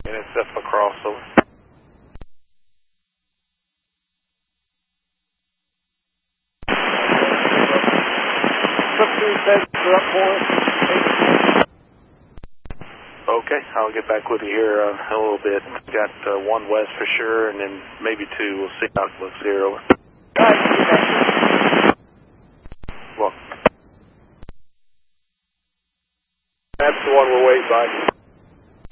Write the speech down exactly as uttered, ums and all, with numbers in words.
And it's up across, over. Okay, I'll get back with you here uh, in a little bit. Got uh, one west for sure, and then maybe two. We'll see how it looks here. Over.